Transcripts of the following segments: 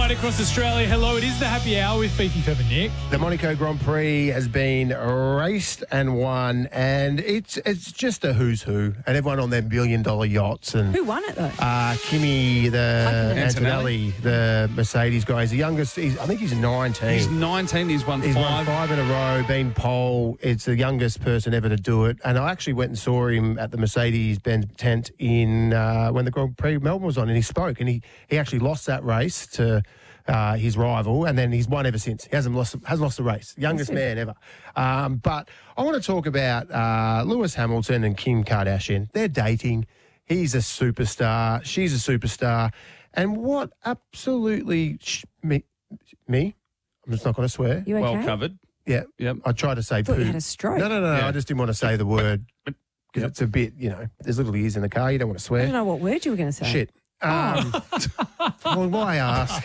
right across Australia. Hello, it is the happy hour with Fifi, Fev and Nick. The Monaco Grand Prix has been raced and won, and it's just a who's who, and everyone on their billion-dollar yachts. And Who won it, though? Kimi, the Antonelli. Antonelli, the Mercedes guy. He's the youngest. I think he's 19. He's 19. He's won He's won five. 5 in a row, been pole. It's the youngest person ever to do it. And I actually went and saw him at the Mercedes-Benz tent in when the Grand Prix Melbourne was on, and he spoke, and he actually lost that race to his rival, and then he's won ever since. He hasn't lost the race. Youngest man ever. But I want to talk about Lewis Hamilton and Kim Kardashian. They're dating. He's a superstar. She's a superstar. And what absolutely me? I'm just not going to swear. You okay? Well covered. Yeah. Yep. I tried to say I thought poo. you had a stroke. No. Yeah. I just didn't want to say the word because it's a bit, there's little ears in the car. You don't want to I swear. don't know what word you were going to say. Shit. Well, why ask?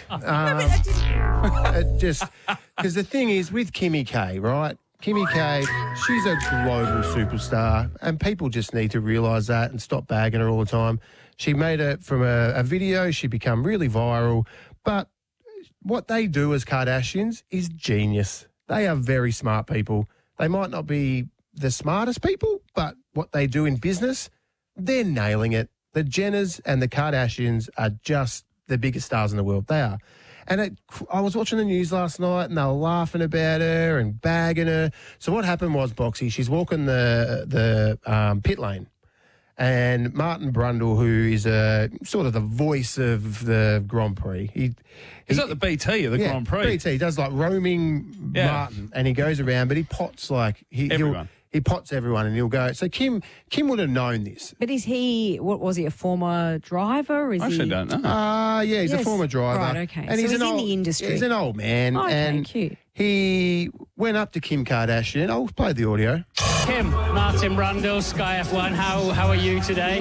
Just because the thing is with Kimi K, right? Kimi K, she's a global superstar, and people just need to realise that and stop bagging her all the time. She made it from a video. She become really viral, but what they do as Kardashians is genius. They are very smart people. They might not be the smartest people, but what they do in business, they're nailing it. The Jenners and the Kardashians are just the biggest stars in the world. They are. And I was watching the news last night, and they were laughing about her and bagging her. So what happened was, Boxy, she's walking the pit lane, and Martin Brundle, who is sort of the voice of the Grand Prix. He's at the BT of the Grand Prix. BT. He does like roaming Martin, and he goes around, but he pots like Everyone. He pots everyone, and he'll go. So Kim would have known this. But is he, what was he, a former driver? Is I actually he... don't know. Yeah, he's a Yes. former driver. Right, okay. And So he's in an the industry. He's an old man. Okay, and cute. He went up to Kim Kardashian. I'll play the audio. Kim, Martin Brundle, Sky F1. How are you today?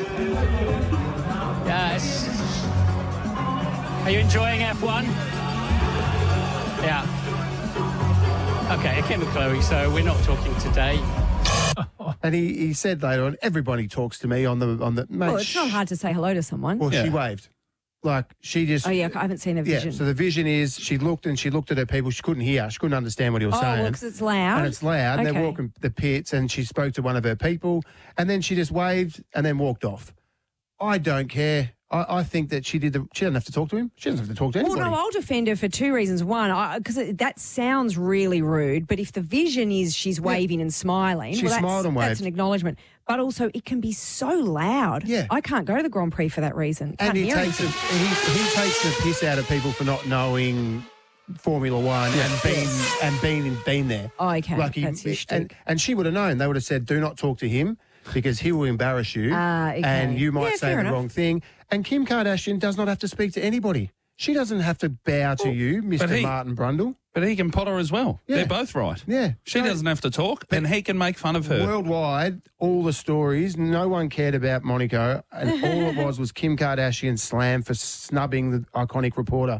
Yes. Are you enjoying F1? Yeah. Okay, Kim and Chloe, so we're not talking today. And he said later on, everybody talks to me on the mate. Well, it's not hard to say hello to someone. Well, Yeah. she waved. Like, she just... Oh, yeah, I haven't seen the Yeah, vision. so the vision is she looked at her people. She couldn't hear. She couldn't understand what he was Oh, saying. well, because it's loud. And it's loud. And Okay. they're walking the pits, and she spoke to one of her people, and then she just waved and then walked off. I don't care. I think that she doesn't have to talk to him. She doesn't have to talk to anybody. Well, no, I'll defend her for two reasons. One, because that sounds really rude, but if the vision is she's waving and smiling, She smiled and that's waved. an acknowledgement. But also, it can be so loud. Yeah. I can't go to the Grand Prix for that reason. And Can't he hear takes it. he takes the piss out of people for not knowing Formula One and been there. Oh, okay. Like That's his shtick. and she would have known. They would have said, "Do not talk to him because he will embarrass you, Okay. and you might Yeah, say fair the enough. wrong thing." And Kim Kardashian does not have to speak to anybody. She doesn't have to bow to you, Mr. Martin Brundle. But he can pot her as well. Yeah. They're both right. Yeah. She Right. doesn't have to talk, and he can make fun of her. Worldwide, all the stories, no one cared about Monaco, and all it was Kim Kardashian slammed for snubbing the iconic reporter.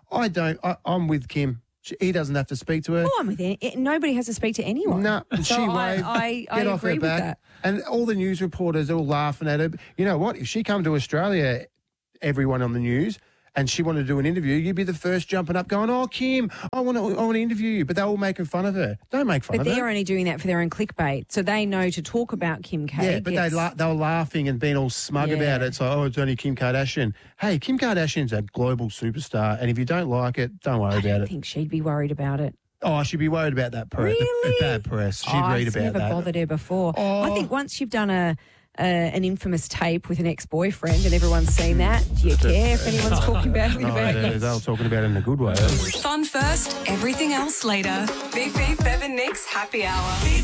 I'm with Kim. He doesn't have to speak to her. Oh, I'm with it. Nobody has to speak to anyone. No, so she waved. I Get off agree her with back. that. And all the news reporters are all laughing at her. You know what? If she come to Australia, everyone on the news, and she wanted to do an interview, you'd be the first jumping up going, "Oh, Kim, I want to interview you." But they're all making fun of her. Don't make fun But of they're her. only doing that for their own clickbait, so they know to talk about Kim K. Yeah, but they were laughing and being all smug Yeah. about it. It's like, oh, it's only Kim Kardashian. Hey, Kim Kardashian's a global superstar, and if you don't like it, don't worry I about don't it. think she'd be worried about it. Oh, she'd be worried about that press. Really? The bad press. She'd read It's about never that. bothered her before. Oh. I think once you've done an infamous tape with an ex-boyfriend and everyone's seen that, do you care if anyone's talking about it? No, they were talking about it in a good way. Fun first, everything else later. Fifi, Fev and Nick's Happy Hour.